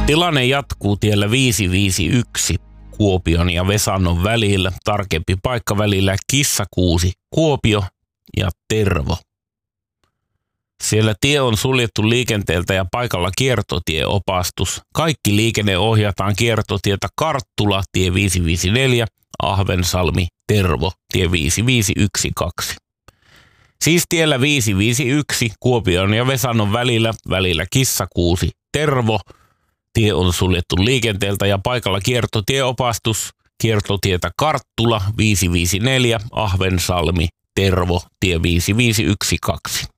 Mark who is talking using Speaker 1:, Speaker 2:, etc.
Speaker 1: Tilanne jatkuu tiellä 551 Kuopion ja Vesannon välillä, tarkempi paikka välillä Kissakuusi, Kuopio ja Tervo. Siellä tie on suljettu liikenteeltä ja paikalla kiertotieopastus. Kaikki liikenne ohjataan kiertotietä Karttula, tie 554, Ahvensalmi, Tervo, tie 5512. Siis tiellä 551 Kuopion ja Vesannon välillä Kissakuusi, Tervo. Tie on suljettu liikenteeltä ja paikalla kiertotieopastus. Kiertotietä Karttula, 554, Ahvensalmi, Tervo, tie 5512.